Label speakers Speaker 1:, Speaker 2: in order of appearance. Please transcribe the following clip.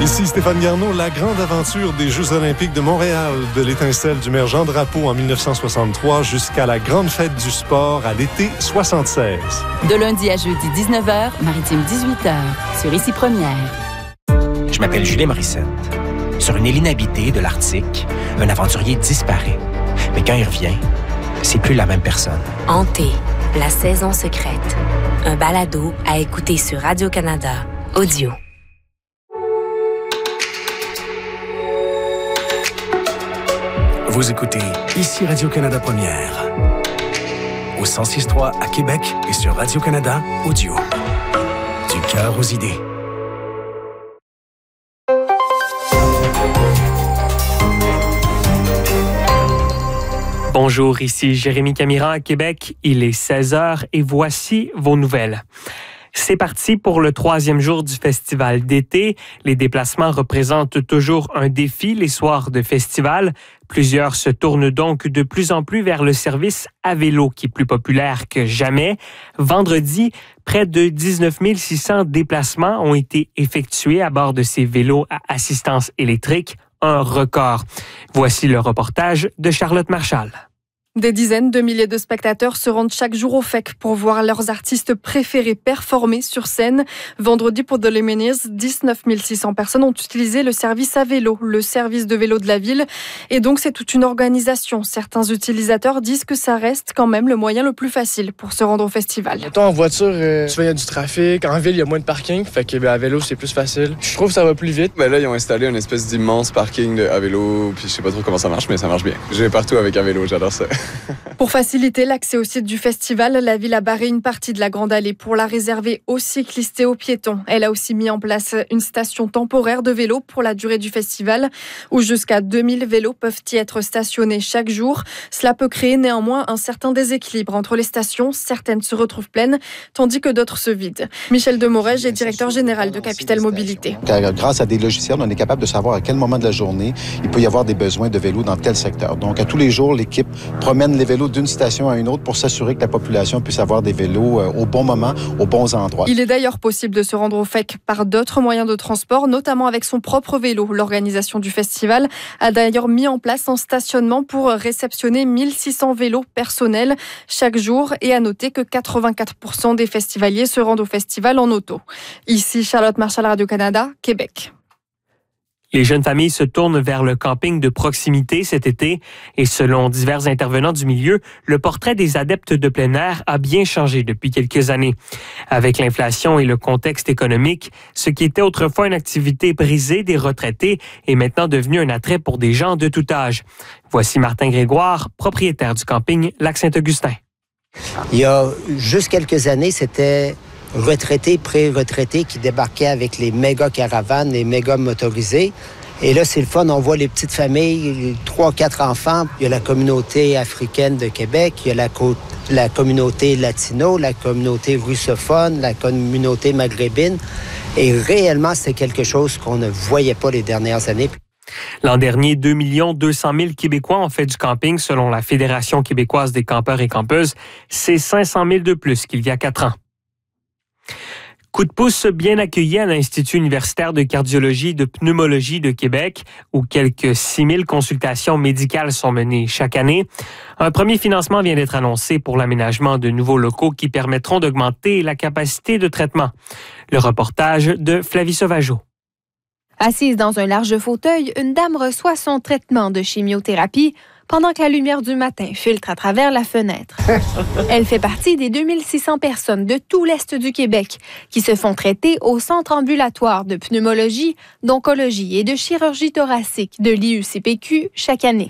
Speaker 1: Ici Stéphane Garneau, la grande aventure des Jeux olympiques de Montréal, de l'étincelle du maire Jean Drapeau en 1963 jusqu'à la grande fête du sport à l'été 76.
Speaker 2: De lundi à jeudi 19h, Maritime 18h, sur Ici Première.
Speaker 3: Je m'appelle Julien Morissette. Sur une île inhabitée de l'Arctique, un aventurier disparaît. Mais quand il revient, c'est plus la même personne.
Speaker 4: Hanté, la saison secrète. Un balado à écouter sur Radio-Canada Audio.
Speaker 5: Vous écoutez Ici Radio-Canada Première. Au 106.3 à Québec et sur Radio-Canada Audio. Du cœur aux idées.
Speaker 6: Bonjour, ici Jérémy Camiran à Québec. Il est 16h et voici vos nouvelles. C'est parti pour le 3e jour du festival d'été. Les déplacements représentent toujours un défi les soirs de festival. Plusieurs se tournent donc de plus en plus vers le service à vélo qui est plus populaire que jamais. Vendredi, près de 19 600 déplacements ont été effectués à bord de ces vélos à assistance électrique, un record. Voici le reportage de Charlotte Marchal.
Speaker 7: Des dizaines de milliers de spectateurs se rendent chaque jour au FEC pour voir leurs artistes préférés performer sur scène. Vendredi, pour The Lumineers, 19 600 personnes ont utilisé le service à vélo, le service de vélo de la ville. Et donc, c'est toute une organisation. Certains utilisateurs disent que ça reste quand même le moyen le plus facile pour se rendre au festival.
Speaker 8: Mettons, en voiture, souvent il y a du trafic. En ville, il y a moins de parking. Fait que à vélo, c'est plus facile. Je trouve que ça va plus vite.
Speaker 9: Là, ils ont installé une espèce d'immense parking à vélo. Puis je sais pas trop comment ça marche, mais ça marche bien. Je vais partout avec un vélo, j'adore ça.
Speaker 7: Pour faciliter l'accès au site du festival, la ville a barré une partie de la Grande Allée pour la réserver aux cyclistes et aux piétons. Elle a aussi mis en place une station temporaire de vélos pour la durée du festival, où jusqu'à 2000 vélos peuvent y être stationnés chaque jour. Cela peut créer néanmoins un certain déséquilibre entre les stations. Certaines se retrouvent pleines, tandis que d'autres se vident. Michel Demorège est directeur général de Capital Mobilité.
Speaker 10: Grâce à des logiciels, on est capable de savoir à quel moment de la journée il peut y avoir des besoins de vélos dans tel secteur. Donc, à tous les jours, l'équipe promène les vélos d'une station à une autre pour s'assurer que la population puisse avoir des vélos au bon moment, aux bons endroits. Il est d'ailleurs possible de se rendre au FEC par d'autres moyens de transport, notamment avec son propre vélo. L'organisation du festival a d'ailleurs mis en place un stationnement pour réceptionner 1600 vélos personnels chaque jour et à noter que 84% des festivaliers se rendent au festival en auto. Ici Charlotte Marchal, Radio-Canada, Québec.
Speaker 6: Les jeunes familles se tournent vers le camping de proximité cet été et selon divers intervenants du milieu, le portrait des adeptes de plein air a bien changé depuis quelques années. Avec l'inflation et le contexte économique, ce qui était autrefois une activité brisée des retraités est maintenant devenu un attrait pour des gens de tout âge. Voici Martin Grégoire, propriétaire du camping Lac-Saint-Augustin.
Speaker 11: Il y a juste quelques années, c'était retraités, pré-retraités qui débarquaient avec les méga caravanes, les méga motorisés. Et là, c'est le fun. On voit les petites familles, 3-4 enfants. Il y a la communauté africaine de Québec, il y a la communauté latino, la communauté russophone, la communauté maghrébine. Et réellement, c'est quelque chose qu'on ne voyait pas les dernières années.
Speaker 6: L'an dernier, 2 200 000 Québécois ont fait du camping selon la Fédération québécoise des campeurs et campeuses. C'est 500 000 de plus qu'il y a 4 ans. Coup de pouce bien accueilli à l'Institut universitaire de cardiologie et de pneumologie de Québec, où quelques 6 000 consultations médicales sont menées chaque année. Un premier financement vient d'être annoncé pour l'aménagement de nouveaux locaux qui permettront d'augmenter la capacité de traitement. Le reportage de Flavie Sauvageau.
Speaker 12: Assise dans un large fauteuil, une dame reçoit son traitement de chimiothérapie pendant que la lumière du matin filtre à travers la fenêtre. Elle fait partie des 2600 personnes de tout l'Est du Québec qui se font traiter au centre ambulatoire de pneumologie, d'oncologie et de chirurgie thoracique de l'IUCPQ chaque année.